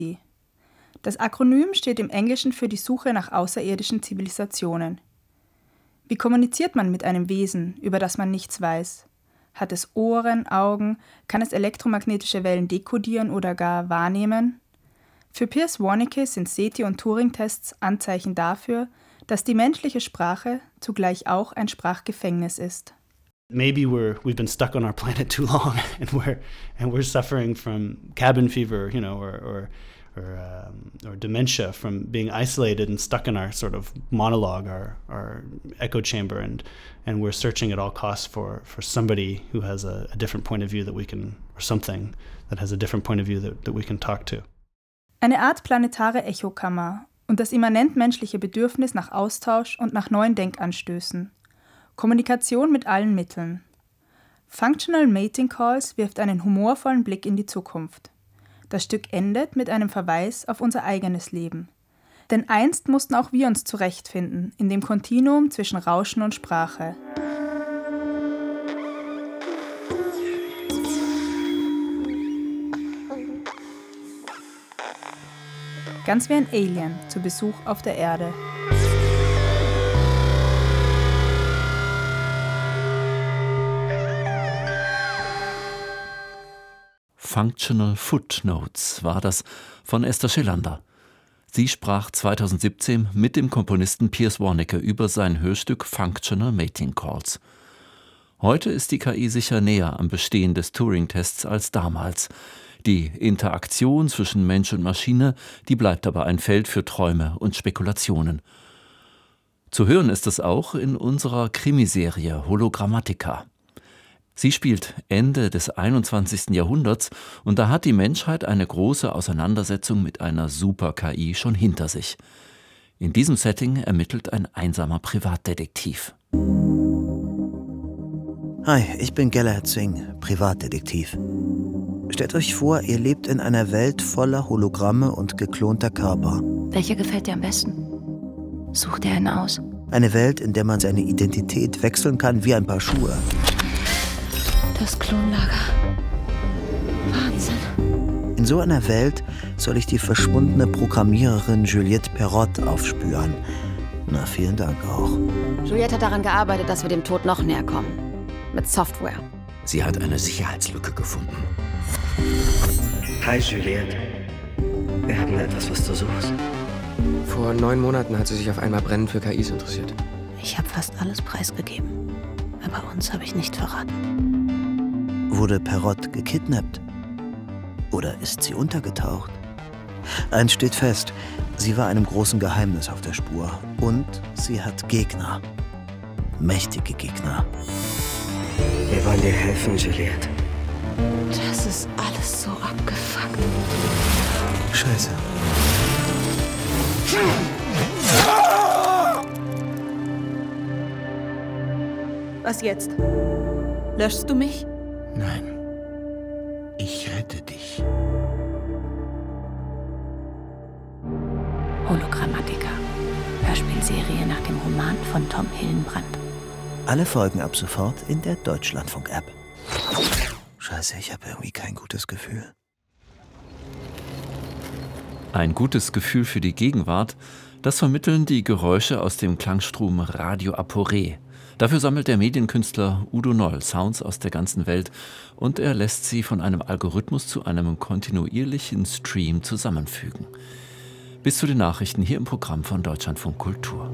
Das Akronym steht im Englischen für die Suche nach außerirdischen Zivilisationen. Wie kommuniziert man mit einem Wesen, über das man nichts weiß? Hat es Ohren, Augen? Kann es elektromagnetische Wellen dekodieren oder gar wahrnehmen? Für Piers Warnecke sind SETI- und Turing-Tests Anzeichen dafür, dass die menschliche Sprache zugleich auch ein Sprachgefängnis ist. Maybe we've been stuck on our planet too long, and we're suffering from cabin fever, or dementia from being isolated and stuck in our sort of monologue, our echo chamber, and we're searching at all costs for somebody who has a different point of view that we can, or something that has a different point of view that we can talk to. Eine Art planetare Echokammer und das immanent menschliche Bedürfnis nach Austausch und nach neuen Denkanstößen. Kommunikation mit allen Mitteln. Functional Mating Calls wirft einen humorvollen Blick in die Zukunft. Das Stück endet mit einem Verweis auf unser eigenes Leben. Denn einst mussten auch wir uns zurechtfinden in dem Kontinuum zwischen Rauschen und Sprache. Ganz wie ein Alien zu Besuch auf der Erde. Functional Footnotes war das von Esther Schelander. Sie sprach 2017 mit dem Komponisten Piers Warnecke über sein Hörstück Functional Mating Calls. Heute ist die KI sicher näher am Bestehen des Turing-Tests als damals. Die Interaktion zwischen Mensch und Maschine, die bleibt aber ein Feld für Träume und Spekulationen. Zu hören ist es auch in unserer Krimiserie Hologrammatica. Sie spielt Ende des 21. Jahrhunderts und da hat die Menschheit eine große Auseinandersetzung mit einer Super-KI schon hinter sich. In diesem Setting ermittelt ein einsamer Privatdetektiv. Hi, ich bin Galahad Singh, Privatdetektiv. Stellt euch vor, ihr lebt in einer Welt voller Hologramme und geklonter Körper. Welcher gefällt dir am besten? Such dir einen aus. Eine Welt, in der man seine Identität wechseln kann wie ein Paar Schuhe. Das Klonlager. Wahnsinn. In so einer Welt soll ich die verschwundene Programmiererin Juliette Perrott aufspüren. Na, vielen Dank auch. Juliette hat daran gearbeitet, dass wir dem Tod noch näher kommen. Mit Software. Sie hat eine Sicherheitslücke gefunden. Hi Juliette. Wir haben da etwas, was du suchst. Vor 9 Monaten hat sie sich auf einmal brennend für KIs interessiert. Ich habe fast alles preisgegeben. Aber uns habe ich nicht verraten. Wurde Perrott gekidnappt? Oder ist sie untergetaucht? Eins steht fest, sie war einem großen Geheimnis auf der Spur. Und sie hat Gegner. Mächtige Gegner. Wir wollen dir helfen, Juliette. Das ist alles so abgefuckt. Scheiße. Was jetzt? Löschst du mich? Nein. Ich rette dich. Hologrammatica. Hörspielserie nach dem Roman von Tom Hillenbrand. Alle Folgen ab sofort in der Deutschlandfunk-App. Scheiße, ich habe irgendwie kein gutes Gefühl. Ein gutes Gefühl für die Gegenwart, das vermitteln die Geräusche aus dem Klangstrom Radio Aporé. Dafür sammelt der Medienkünstler Udo Noll Sounds aus der ganzen Welt und er lässt sie von einem Algorithmus zu einem kontinuierlichen Stream zusammenfügen. Bis zu den Nachrichten hier im Programm von Deutschlandfunk Kultur.